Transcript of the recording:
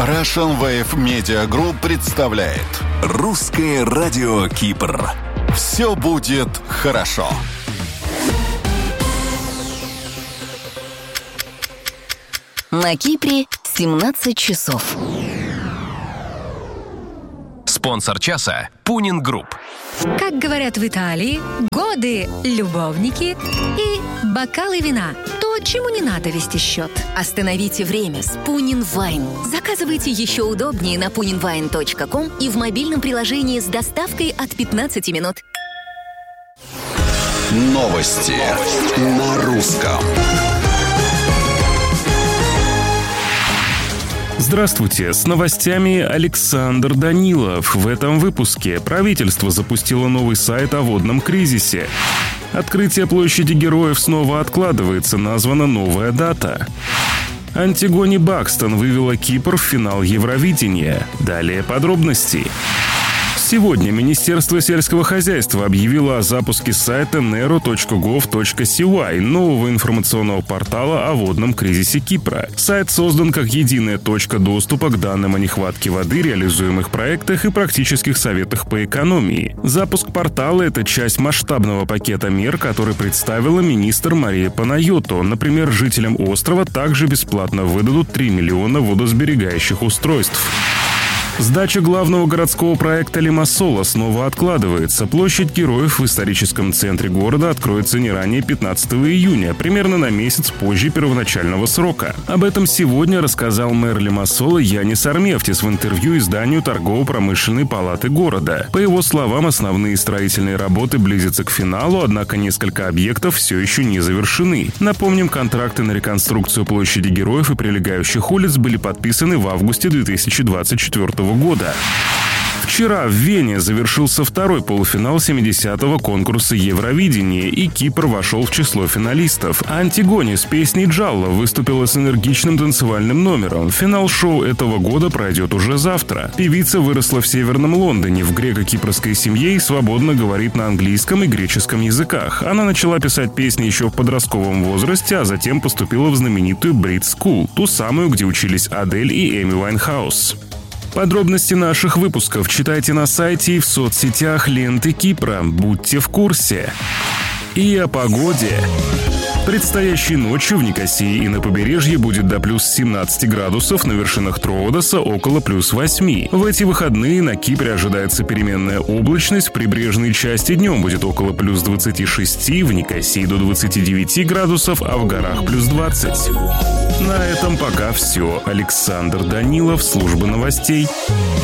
Russian Wave Media Group представляет Русское радио Кипр. «Все будет хорошо». На Кипре 17 часов. Спонсор часа – Пунин Групп. Как говорят в Италии, годы, любовники и бокалы вина. То, чему не надо вести счет. Остановите время с Пунин Вайн. Заказывайте еще удобнее на puninwine.com и в мобильном приложении с доставкой от 15 минут. Новости на русском. Здравствуйте, с новостями Александр Данилов. В этом выпуске правительство запустило новый сайт о водном кризисе. Открытие площади Героев снова откладывается, названа новая дата. Антигони Бакстон вывела Кипр в финал Евровидения. Далее подробности. Сегодня Министерство сельского хозяйства объявило о запуске сайта nero.gov.cy, нового информационного портала о водном кризисе Кипра. Сайт создан как единая точка доступа к данным о нехватке воды, реализуемых проектах и практических советах по экономии. Запуск портала – это часть масштабного пакета мер, который представила министр Мария Панайоту. Например, жителям острова также бесплатно выдадут 3 миллиона водосберегающих устройств. Сдача главного городского проекта Лимассола снова откладывается. Площадь Героев в историческом центре города откроется не ранее 15 июня, примерно на месяц позже первоначального срока. Об этом сегодня рассказал мэр Лимассола Янис Армефтис в интервью изданию Торгово-промышленной палаты города. По его словам, основные строительные работы близятся к финалу, однако несколько объектов все еще не завершены. Напомним, контракты на реконструкцию площади Героев и прилегающих улиц были подписаны в августе 2024 года. Вчера в Вене завершился второй полуфинал 70-го конкурса Евровидения, и Кипр вошел в число финалистов. Антигони с песней «Джалла» выступила с энергичным танцевальным номером. Финал шоу этого года пройдет уже завтра. Певица выросла в Северном Лондоне, в греко-кипрской семье и свободно говорит на английском и греческом языках. Она начала писать песни еще в подростковом возрасте, а затем поступила в знаменитую Brit School, ту самую, где учились Адель и Эми Уайнхаус. Подробности наших выпусков читайте на сайте и в соцсетях ленты Кипра. Будьте в курсе. И о погоде. Предстоящей ночью в Никосии и на побережье будет до плюс 17 градусов, на вершинах Троодоса около плюс 8. В эти выходные на Кипре ожидается переменная облачность, в прибрежной части днем будет около плюс 26, в Никосии до 29 градусов, а в горах плюс 20. На этом пока все. Александр Данилов, служба новостей.